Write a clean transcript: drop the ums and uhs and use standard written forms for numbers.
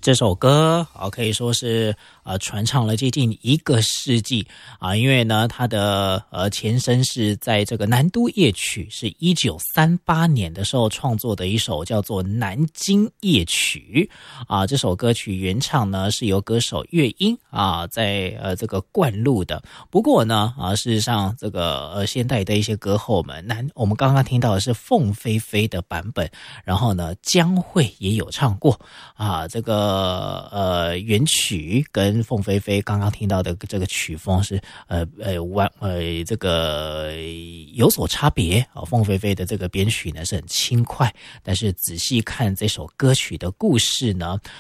这首歌可以说是传唱了接近1个世纪因为呢它的前身是在这个南都夜曲，是1938年的时候创作的一首叫做南京夜曲这首歌曲原唱呢是由歌手乐音在这个灌录的。不过呢事实上这个现代的一些歌后们，我们刚刚听到的是凤飞飞的版本，然后呢江蕙也有唱过这个原曲跟凤飞飞刚刚听到的这个曲风是这个有所差别凤飞飞的这个编曲呢是很轻快，但是仔细看这首歌曲的故事呢